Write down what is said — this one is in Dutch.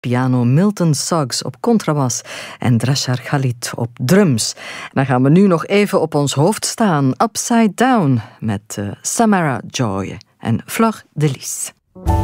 piano Milton Suggs op contrabas en Drashar Khalid op drums. En dan gaan we nu nog even op ons hoofd staan, Upside Down, met Samara Joy en Fleur de Lis.